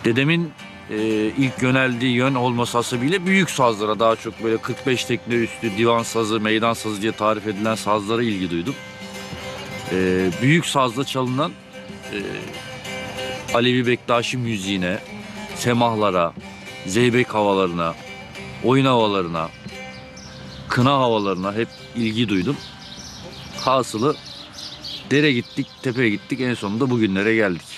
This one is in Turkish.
Dedemin ilk yöneldiği yön olması bile büyük sazlara, daha çok böyle 45 tekne üstü divan sazı, meydan sazı diye tarif edilen sazlara ilgi duydum. Büyük sazla çalınan Alevi Bektaşi müziğine, semahlara, zeybek havalarına, oyun havalarına, kına havalarına hep ilgi duydum. Hasılı dere gittik, tepeye gittik, en sonunda bugünlere geldik.